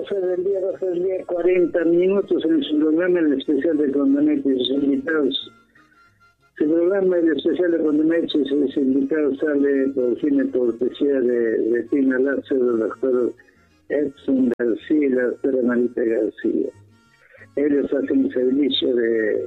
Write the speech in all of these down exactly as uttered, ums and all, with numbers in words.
doce del día, doce del día, cuarenta minutos en su programa el especial de Condonetti y sus invitados. El programa el especial de Condonetti y sus invitados sale por fin de cortesía de Retina Láser, del doctor Edson García y la doctora Marita García. Ellos hacen servicio de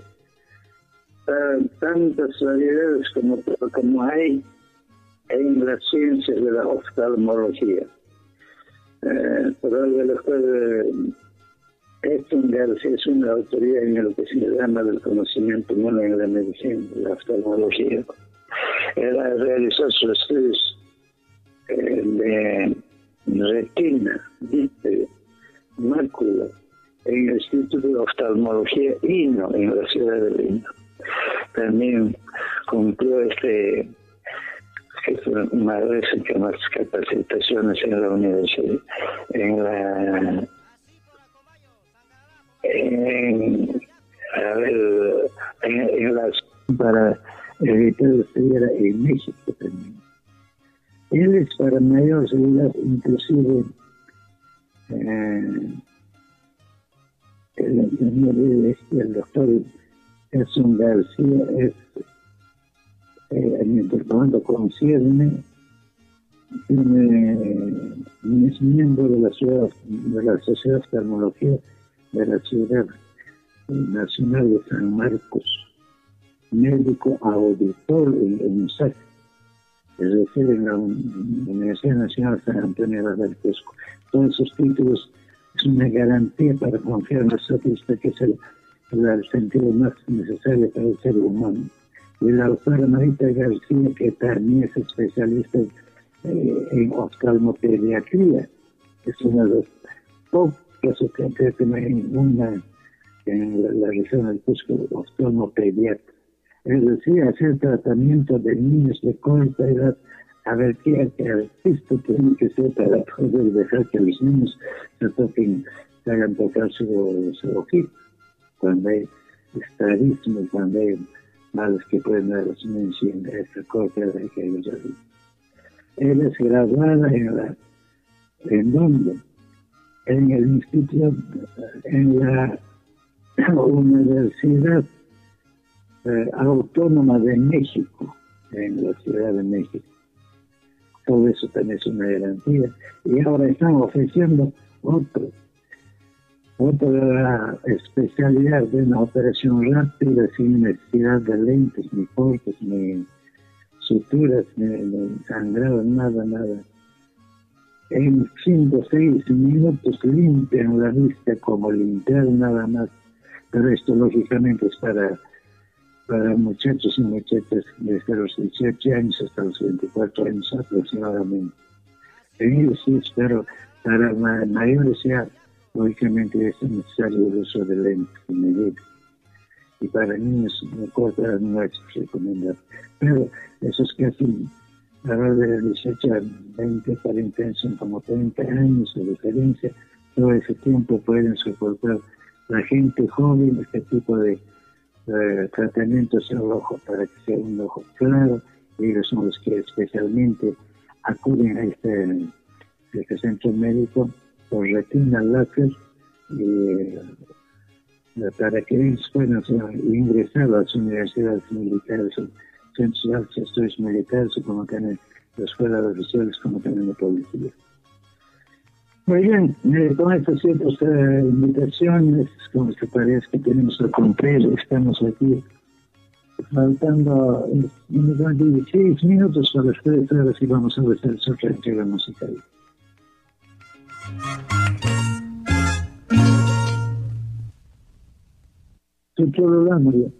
tantas variedades como, como hay en las ciencias de la oftalmología. Eh, por algo el doctor Edson García es una autoridad en lo que se llama del conocimiento humano en la medicina, la oftalmología. Él realizó sus estudios eh, de retina, vítreo, mácula, en el Instituto de Oftalmología I N O, en la ciudad de Lima. También cumplió este, más más capacitaciones en la universidad, en la en, a ver, en, en las para evitar estudiar en México también. Él es para mayor seguridad, inclusive eh, el, el, el doctor Edson García es eh, mientras cuando concierne tiene, es miembro de la ciudad de la Sociedad de Oftalmología de la Ciudad Nacional de San Marcos, médico auditor en, en U S A C, es decir, en la Universidad Nacional San Antonio de Alarcosco. Todos esos títulos es una garantía para confiar en nosotros que es el, el sentido más necesario para el ser humano. Y la doctora Marita García, que también es especialista eh, en oftalmopediatría, es una de las pocas que no hay ninguna en la, la región del Cusco oftalmopediatra. Es decir, hacer tratamiento de niños de corta edad, a ver qué artista tiene que ser para poder dejar que los niños se toquen, se hagan tocar su, su ojito. Cuando hay estradismo, cuando hay males que pueden dar los niños en esta corta edad que ellos hacen. Él es graduada en la, ¿en dónde? En el instituto, en la Universidad eh, Autónoma de México, en la Ciudad de México. Todo eso también es una garantía. Y ahora están ofreciendo otro, otra especialidad de una operación rápida sin necesidad de lentes, ni cortes, ni suturas, ni, ni sangrado, nada, nada. En cinco o seis minutos limpian la vista como limpiar nada más. Pero esto lógicamente es para, para muchachos y muchachas desde los dieciocho años hasta los veinticuatro años aproximadamente. En ellos sí, pero para mayores ya lógicamente es necesario el uso de lentes y medidas. Y para niños no cortas no es recomendable. Pero esos que hacen ahora de dieciocho a veinte, cuarenta años son como treinta años de diferencia. Todo ese tiempo pueden soportar la gente joven este tipo de eh, tratamientos en el ojo para que sea un ojo claro. Y ellos son los que especialmente acuden a este, este centro médico por Retina Láser y eh, para que ellos puedan ingresar a las universidades militares, centros de estudios militares, como también las escuelas oficiales, como también la policía. Muy bien, eh, con estas ciertas eh, invitaciones, como se parece que tenemos que cumplir, estamos aquí faltando dieciséis minutos para las tres horas y vamos a hacer otra entrega musical. Tu programa,